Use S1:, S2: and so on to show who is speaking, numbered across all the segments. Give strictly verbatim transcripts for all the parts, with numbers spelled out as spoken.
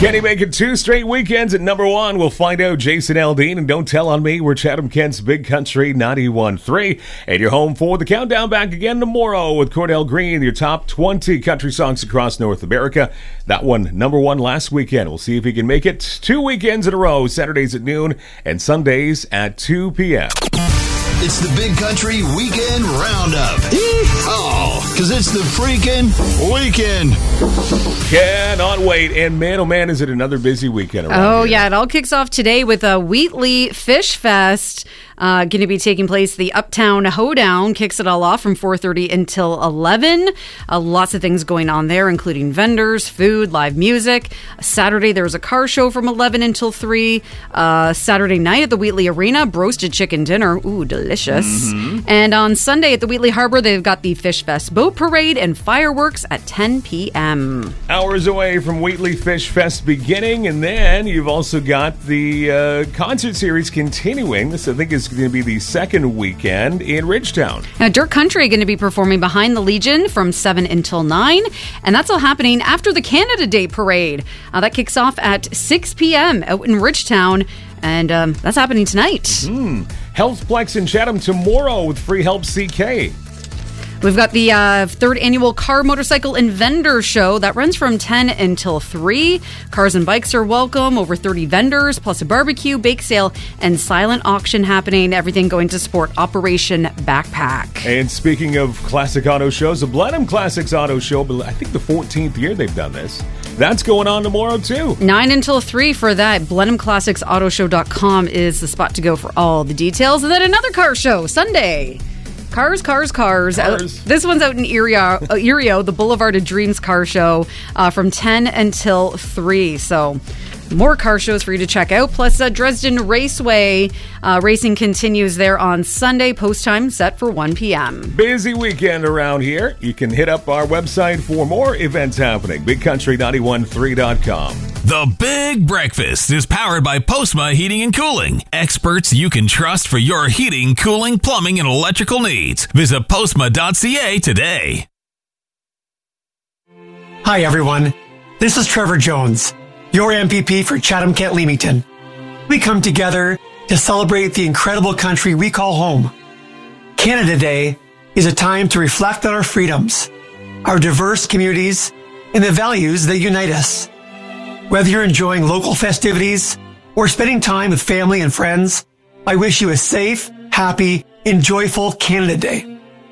S1: Can he make it two straight weekends at number one? We'll find out. Jason Aldean and Don't Tell on Me. We're Chatham Kent's Big Country ninety-one point three. And you're home for the countdown. Back again tomorrow with Cordell Green, your top twenty country songs across North America. That one, number one last weekend. We'll see if he can make it two weekends in a row, Saturdays at noon and Sundays at two p.m.
S2: It's the Big Country Weekend Roundup. Oh, because it's the freaking weekend.
S1: Cannot wait. And man, oh man, is it another busy weekend around
S3: Oh,
S1: here.
S3: yeah. It all kicks off today with a Wheatley Fish Fest. Uh, going to be taking place. The Uptown Hoedown kicks it all off from four thirty until eleven. Uh, lots of things going on there, including vendors, food, live music. Saturday, there's a car show from eleven until three. Uh, Saturday night at the Wheatley Arena, roasted chicken dinner. Ooh, delicious. Mm-hmm. And on Sunday at the Wheatley Harbor, they've got the Fish Fest Boat Parade and fireworks at ten p.m.
S1: Hours away from Wheatley Fish Fest beginning, and then you've also got the uh, concert series continuing. This, I think, is going to be the second weekend in Ridgetown.
S3: Now, Dirt Country going to be performing behind the Legion from seven until nine, and that's all happening after the Canada Day Parade. Uh, that kicks off at six p.m. out in Ridgetown, and um, that's happening tonight.
S1: Mm. Healthplex in Chatham tomorrow with Free Help C K.
S3: We've got the uh, third annual Car, Motorcycle, and Vendor Show. That runs from ten until three. Cars and bikes are welcome. Over thirty vendors, plus a barbecue, bake sale, and silent auction happening. Everything going to support Operation Backpack.
S1: And speaking of classic auto shows, the Blenheim Classics Auto Show, I think the fourteenth year they've done this. That's going on tomorrow, too.
S3: nine until three for that. Blenheim Classics Auto Show dot com is the spot to go for all the details. And then another car show, Sunday. Cars, cars, cars.
S1: Cars.
S3: Uh, this one's out in Erio, uh, Erio, the Boulevard of Dreams car show uh, from ten until three. So more car shows for you to check out. Plus uh, Dresden Raceway uh, racing continues there on Sunday. Post time set for one p.m.
S1: Busy weekend around here. You can hit up our website for more events happening. big country ninety-one point three dot com.
S4: The Big Breakfast is powered by Postma Heating and Cooling. Experts you can trust for your heating, cooling, plumbing, and electrical needs. Visit postma dot c a today.
S5: Hi, everyone. This is Trevor Jones, your M P P for Chatham-Kent-Leamington. We come together to celebrate the incredible country we call home. Canada Day is a time to reflect on our freedoms, our diverse communities, and the values that unite us. Whether you're enjoying local festivities or spending time with family and friends, I wish you a safe, happy, and joyful Canada Day.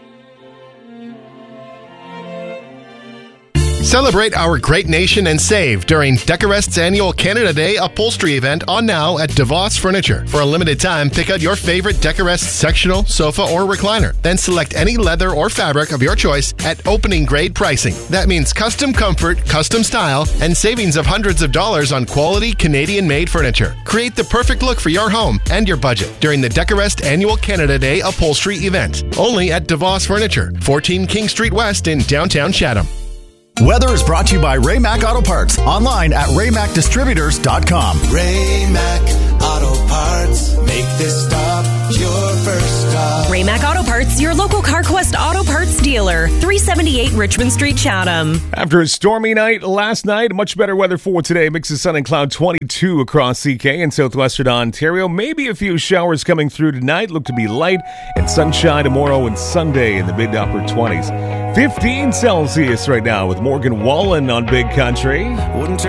S6: Celebrate our great nation and save during Decorest's annual Canada Day upholstery event on now at DeVos Furniture. For a limited time, pick out your favorite Decorest sectional, sofa, or recliner. Then select any leather or fabric of your choice at opening grade pricing. That means custom comfort, custom style, and savings of hundreds of dollars on quality Canadian-made furniture. Create the perfect look for your home and your budget during the Decorest annual Canada Day upholstery event. Only at DeVos Furniture, fourteen King Street West in downtown Chatham.
S2: Weather is brought to you by Ray-Mac Auto Parts. Online at ray mac distributors dot com.
S7: Ray-Mac Auto Parts. Make this stop your first stop.
S8: Ray-Mac Auto Parts, your local CarQuest Auto Parts dealer. three seventy-eight Richmond Street, Chatham.
S1: After a stormy night last night, much better weather for today. Mix of sun and cloud twenty-two across C K and southwestern Ontario. Maybe a few showers coming through tonight. Look to be light and sunshine tomorrow and Sunday in the mid to upper twenties. fifteen Celsius right now with Morgan Wallen on Big Country.
S7: Wouldn't